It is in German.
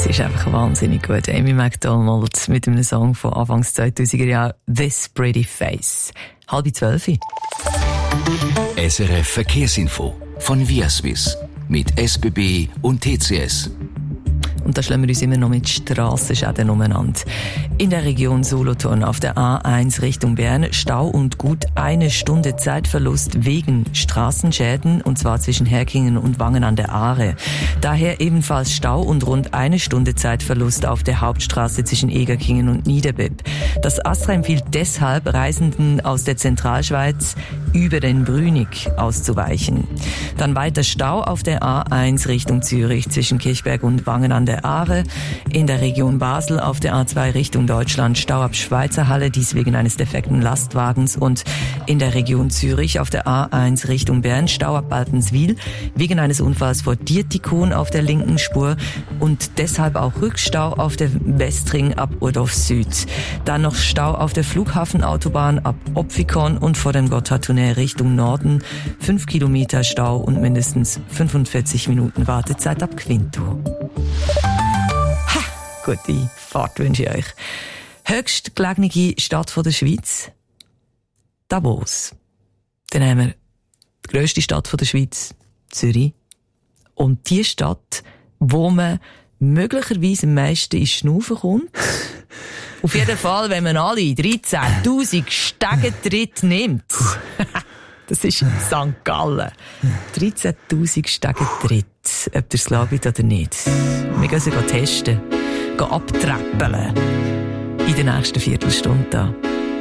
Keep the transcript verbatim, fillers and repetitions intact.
ist einfach wahnsinnig gut. Amy Macdonald mit einem Song von Anfangs zweitausender Jahre, This Pretty Face. Halb zwölf. S R F Verkehrsinfo von Viaswiss mit S B B und T C S. Und da schlagen wir uns immer noch mit Strassenschäden umeinander. In der Region Solothurn auf der A eins Richtung Bern Stau und gut eine Stunde Zeitverlust wegen Straßenschäden, und zwar zwischen Herkingen und Wangen an der Aare. Daher ebenfalls Stau und rund eine Stunde Zeitverlust auf der Hauptstraße zwischen Egerkingen und Niederbipp. Das ASTRA empfiehlt deshalb Reisenden aus der Zentralschweiz über den Brünig auszuweichen. Dann weiter Stau auf der A eins Richtung Zürich zwischen Kirchberg und Wangen an der Aare. In der Region Basel auf der A zwei Richtung Deutschland Stau ab Schweizer Halle, dies wegen eines defekten Lastwagens. Und in der Region Zürich auf der A eins Richtung Bern Stau ab Baltenswil wegen eines Unfalls vor Dietikon auf der linken Spur und deshalb auch Rückstau auf der Westring ab Urdorf Süd. Dann noch Stau auf der Flughafenautobahn ab Opfikon und vor dem Gotthardtunnel Richtung Norden. Fünf Kilometer Stau und mindestens fünfundvierzig Minuten Wartezeit ab Quinto. Ha, gute Fahrt wünsche ich euch. Höchstgelegene Stadt der Schweiz? Davos. Dann haben wir die grösste Stadt der Schweiz, Zürich. Und die Stadt, wo man möglicherweise am meisten ins Schnaufen kommt. Auf jeden Fall, wenn man alle dreizehntausend Stegentritte nimmt. Das ist Sankt Gallen. dreizehntausend Stegentritte. Ob ihr es glaubt oder nicht. Wir gehen sie testen. Gehen abträppeln. In der nächsten Viertelstunde.